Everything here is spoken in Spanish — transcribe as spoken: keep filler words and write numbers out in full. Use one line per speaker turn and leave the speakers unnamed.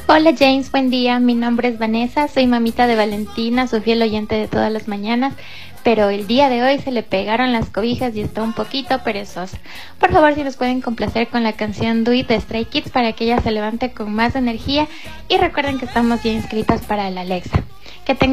Hola James, buen día. Mi nombre es Vanessa, soy mamita de Valentina, su fiel oyente de todas las mañanas, pero el día de hoy se le pegaron las cobijas y está un poquito perezosa. Por favor, si nos pueden complacer con la canción Do It de Stray Kids para que ella se levante con más energía, y recuerden que estamos ya inscritas para la Alexa. Que tengan